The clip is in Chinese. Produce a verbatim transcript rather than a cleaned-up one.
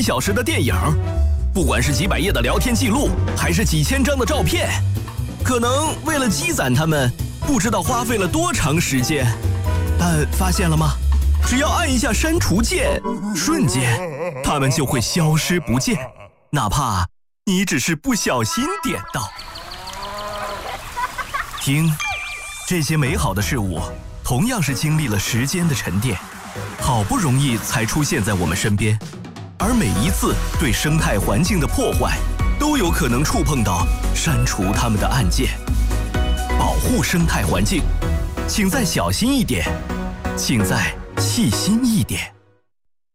几小时的电影，不管是几百页的聊天记录，还是几千张的照片，可能为了积攒它们，不知道花费了多长时间。但发现了吗？只要按一下删除键，瞬间它们就会消失不见，哪怕你只是不小心点到。听，这些美好的事物同样是经历了时间的沉淀，好不容易才出现在我们身边，而每一次对生态环境的破坏，都有可能触碰到删除它们的按键。保护生态环境，请再小心一点，请再细心一点。